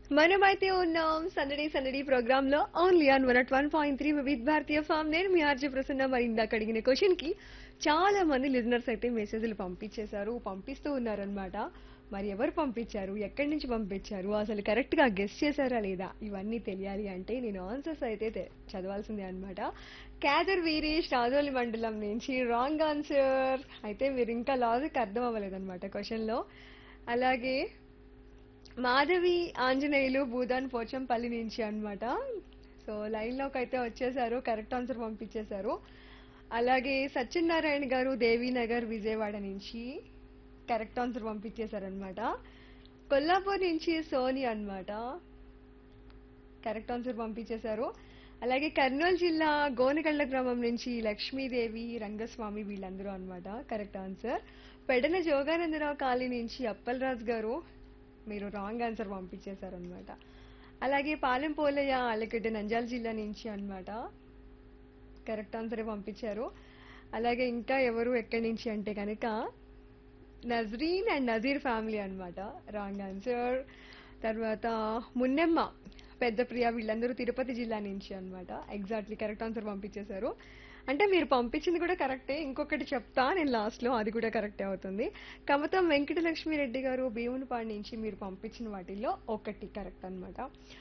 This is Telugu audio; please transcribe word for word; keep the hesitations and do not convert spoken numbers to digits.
మనమైతే ఉన్నాం సందడి సందడి ప్రోగ్రామ్ లో only on one at one point three with Bharatiya form. నేను మీ ఆర్జే ప్రసన్న. మరి ఇందాక అడిగిన క్వశ్చన్ కి చాలా మంది లిజనర్స్ అయితే మెసేజ్లు పంపించేశారు, పంపిస్తూ ఉన్నారనమాట. మరి ఎవరు పంపించారు, ఎక్కడి నుంచి పంపించారు, అసలు కరెక్ట్ గా గెస్ చేశారా లేదా, ఇవన్నీ తెలియాలి అంటే నేను ఆన్సర్స్ అయితే తె- చదవాల్సిందే అనమాట. క్యాదర్ వీరేష్ రాజోలి మండలం నుంచి రాంగ్ ఆన్సర్. అయితే మీరు ఇంకా లాజిక్ అర్థం అవ్వలేదన్నమాట క్వశ్చన్ లో. అలాగే మాధవి ఆంజనేయులు భూదాన్ పోచంపల్లి నుంచి అన్నమాట. సో లైన్ లోకి అయితే వచ్చేసారు, కరెక్ట్ ఆన్సర్ పంపించేశారు. అలాగే సత్యనారాయణ గారు దేవీనగర్ విజయవాడ నుంచి కరెక్ట్ ఆన్సర్ పంపించేశారనమాట. కొల్లాపూర్ నుంచి సోని అన్నమాట, కరెక్ట్ ఆన్సర్ పంపించేశారు. అలాగే కర్నూలు జిల్లా గోనగళ్ల గ్రామం నుంచి లక్ష్మీదేవి రంగస్వామి వీళ్ళందరూ అన్నమాట, correct answer. Pedana Jogananda Rao colony నుంచి అప్పలరాజు గారు, మీరు రాంగ్ ఆన్సర్ పంపించేశారనమాట. అలాగే పాలెం పోలయ్య ఆలగడ్డ నంద్యాల జిల్లా నుంచి అన్నమాట, కరెక్ట్ ఆన్సరే పంపించారు. అలాగే ఇంకా ఎవరు ఎక్కడి నుంచి అంటే కనుక నజరీన్ అండ్ నజీర్ ఫ్యామిలీ అన్నమాట, రాంగ్ ఆన్సర్. తర్వాత మున్నెమ్మ పెద్ద ప్రియ వీళ్ళందరూ తిరుపతి జిల్లా నుంచి అన్నమాట, ఎగ్జాక్ట్లీ కరెక్ట్ ఆన్సర్ పంపించేశారు. అంటే మీరు పంపించింది కూడా కరెక్టే, ఇంకొకటి చెప్తా నేను లాస్ట్ లో, అది కూడా కరెక్టే అవుతుంది. కమతం వెంకటలక్ష్మి రెడ్డి గారు భీమునిపాడు నుంచి మీరు పంపించిన వాటిల్లో ఒకటి కరెక్ట్ అన్నమాట.